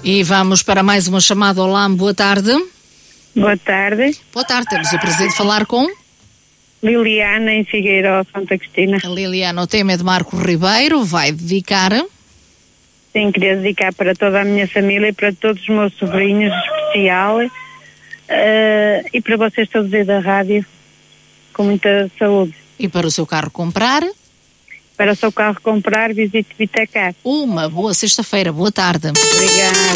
E vamos para mais uma chamada. Olá, boa tarde. Boa tarde. Boa tarde, temos o prazer de falar com Liliana, em Figueiró, Santa Cristina. a Liliana. O tema é de Marco Ribeiro, vai dedicar. Sim, queria dedicar para toda a minha família e para todos os meus sobrinhos, especial, e para vocês todos aí da rádio, com muita saúde. E para o seu carro comprar. Para o seu carro comprar, visite Vitacar. Uma boa sexta-feira, boa tarde. Obrigada.